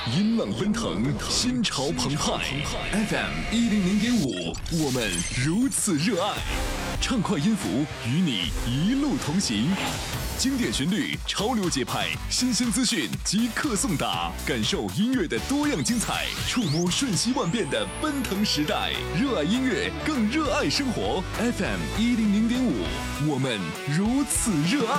音浪奔腾，心潮澎湃。FM100.5，我们如此热爱。畅快音符与你一路同行，经典旋律，潮流节拍，新鲜资讯即刻送达，感受音乐的多样精彩，触摸瞬息万变的奔腾时代。热爱音乐，更热爱生活。FM100.5，我们如此热爱。